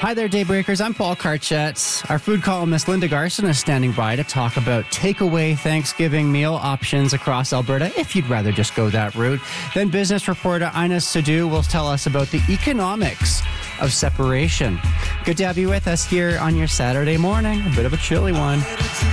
Hi there, Daybreakers. I'm Paul Karchet. Our food columnist Linda Garson is standing by to talk about takeaway Thanksgiving meal options across Alberta, if you'd rather just go that route. Then business reporter Ina Sadhu will tell us about the economics of separation. Good to have you with us here on your Saturday morning. A bit of a chilly one.